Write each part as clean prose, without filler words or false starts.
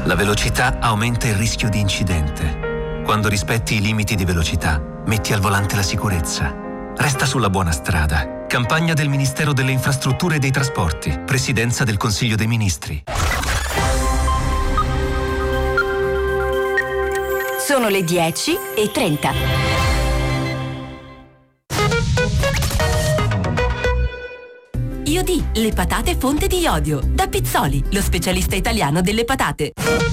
La velocità aumenta il rischio di incidente. Quando rispetti i limiti di velocità, metti al volante la sicurezza. Resta sulla buona strada. Campagna del Ministero delle Infrastrutture e dei Trasporti. Presidenza del Consiglio dei Ministri. Sono le 10:30. Iodi, le patate fonte di iodio. Da Pizzoli, lo specialista italiano delle patate.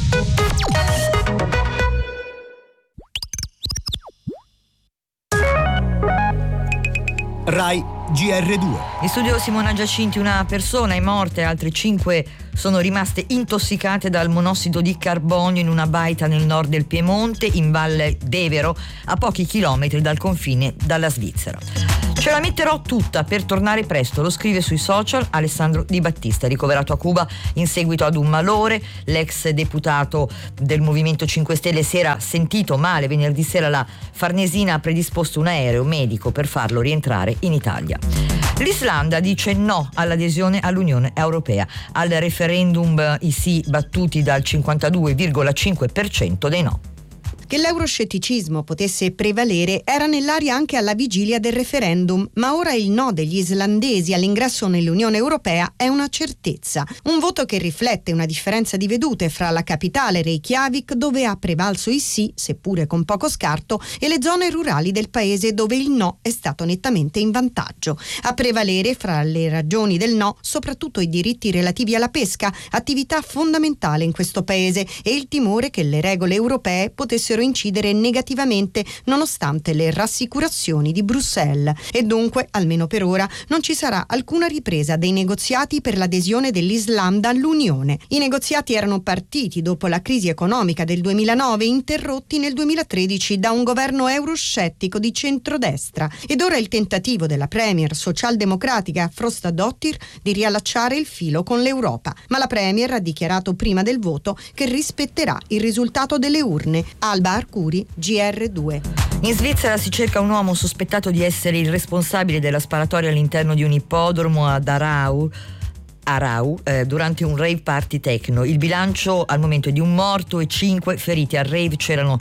Rai GR2. In studio Simona Giacinti. Una persona è morta e altre 5 sono rimaste intossicate dal monossido di carbonio in una baita nel nord del Piemonte, in Valle d'Evero, a pochi chilometri dal confine dalla Svizzera. Ce la metterò tutta per tornare presto, lo scrive sui social Alessandro Di Battista, ricoverato a Cuba in seguito ad un malore. L'ex deputato del Movimento 5 Stelle si era sentito male. Venerdì sera la Farnesina ha predisposto un aereo medico per farlo rientrare in Italia. L'Islanda dice no all'adesione all'Unione Europea. Al referendum i sì battuti dal 52,5% dei no. Che l'euroscetticismo potesse prevalere era nell'aria anche alla vigilia del referendum, ma ora il no degli islandesi all'ingresso nell'Unione Europea è una certezza. Un voto che riflette una differenza di vedute fra la capitale Reykjavik, dove ha prevalso il sì, seppure con poco scarto, e le zone rurali del paese, dove il no è stato nettamente in vantaggio. A prevalere fra le ragioni del no soprattutto i diritti relativi alla pesca, attività fondamentale in questo paese, e il timore che le regole europee potessero incidere negativamente nonostante le rassicurazioni di Bruxelles. E dunque, almeno per ora, non ci sarà alcuna ripresa dei negoziati per l'adesione dell'Islanda all'Unione. I negoziati erano partiti dopo la crisi economica del 2009, interrotti nel 2013 da un governo euroscettico di centrodestra, ed ora il tentativo della premier socialdemocratica Frostadóttir di riallacciare il filo con l'Europa. Ma la premier ha dichiarato prima del voto che rispetterà il risultato delle urne. Alba Arcuri, GR2. In Svizzera si cerca un uomo sospettato di essere il responsabile della sparatoria all'interno di un ippodromo ad Aarau durante un rave party techno. Il bilancio al momento è di un morto e 5 feriti. Al rave c'erano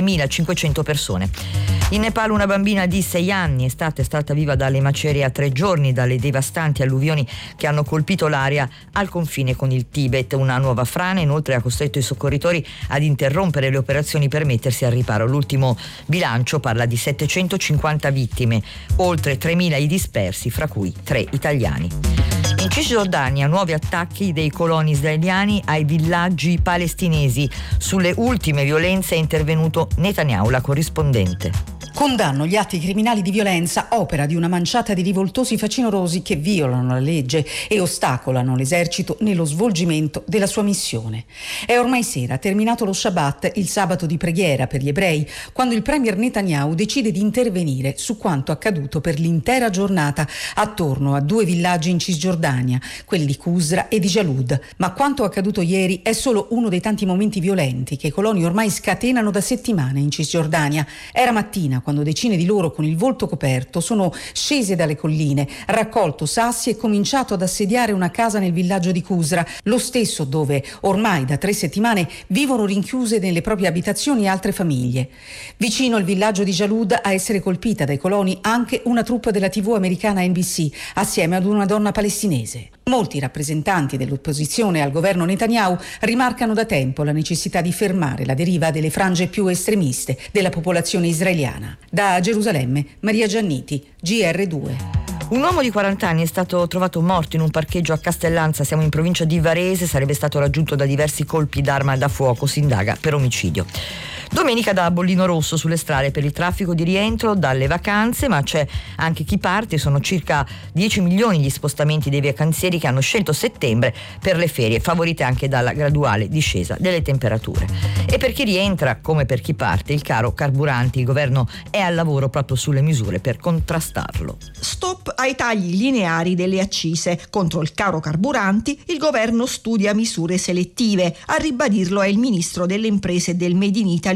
3.500 persone. In Nepal una bambina di 6 anni è stata estratta viva dalle macerie a 3 giorni dalle devastanti alluvioni che hanno colpito l'area al confine con il Tibet. Una nuova frana inoltre ha costretto i soccorritori ad interrompere le operazioni per mettersi al riparo. L'ultimo bilancio parla di 750 vittime, oltre 3.000 i dispersi, fra cui 3 italiani. In Cisgiordania nuovi attacchi dei coloni israeliani ai villaggi palestinesi. Sulle ultime violenze è intervenuto Netanyahu, la corrispondente. Condanno gli atti criminali di violenza, opera di una manciata di rivoltosi facinorosi che violano la legge e ostacolano l'esercito nello svolgimento della sua missione. È ormai sera, terminato lo Shabbat, il sabato di preghiera per gli ebrei, quando il premier Netanyahu decide di intervenire su quanto accaduto per l'intera giornata attorno a 2 villaggi in Cisgiordania, quelli di Qusra e di Jalud. Ma quanto accaduto ieri è solo uno dei tanti momenti violenti che i coloni ormai scatenano da settimane in Cisgiordania. Era mattina quando decine di loro con il volto coperto sono scese dalle colline, raccolto sassi e cominciato ad assediare una casa nel villaggio di Qusra, lo stesso dove ormai da 3 settimane vivono rinchiuse nelle proprie abitazioni altre famiglie. Vicino il villaggio di Jalud a essere colpita dai coloni anche una troupe della TV americana NBC assieme ad una donna palestinese. Molti rappresentanti dell'opposizione al governo Netanyahu rimarcano da tempo la necessità di fermare la deriva delle frange più estremiste della popolazione israeliana. Da Gerusalemme, Maria Gianniti, GR2. Un uomo di 40 anni è stato trovato morto in un parcheggio a Castellanza, siamo in provincia di Varese, sarebbe stato raggiunto da diversi colpi d'arma da fuoco, si indaga per omicidio. Domenica da Bollino Rosso sulle strade per il traffico di rientro dalle vacanze, ma c'è anche chi parte. Sono circa 10 milioni gli spostamenti dei vacanzieri che hanno scelto settembre per le ferie, favorite anche dalla graduale discesa delle temperature. E per chi rientra, come per chi parte, il caro carburanti, il governo è al lavoro proprio sulle misure per contrastarlo. Stop ai tagli lineari delle accise. Contro il caro carburanti il governo studia misure selettive. A ribadirlo è il ministro delle imprese e del Made in Italy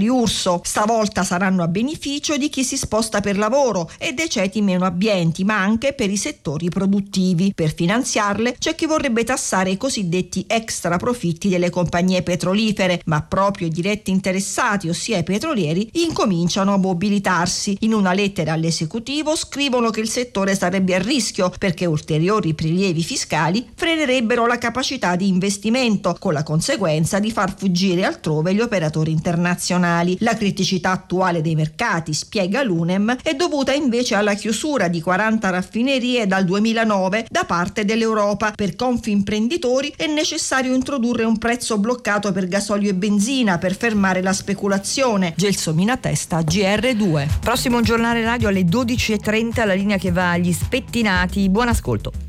Mori Urso. Stavolta saranno a beneficio di chi si sposta per lavoro e dei ceti meno abbienti, ma anche per i settori produttivi. Per finanziarle c'è chi vorrebbe tassare i cosiddetti extra profitti delle compagnie petrolifere, ma proprio i diretti interessati, ossia i petrolieri, incominciano a mobilitarsi. In una lettera all'esecutivo scrivono che il settore sarebbe a rischio perché ulteriori prelievi fiscali frenerebbero la capacità di investimento, con la conseguenza di far fuggire altrove gli operatori internazionali. La criticità attuale dei mercati, spiega l'UNEM, è dovuta invece alla chiusura di 40 raffinerie dal 2009 da parte dell'Europa. Per Confimprenditori è necessario introdurre un prezzo bloccato per gasolio e benzina per fermare la speculazione. Gelsomina Testa, GR2. Prossimo giornale radio alle 12:30, la linea che va agli spettinati. Buon ascolto.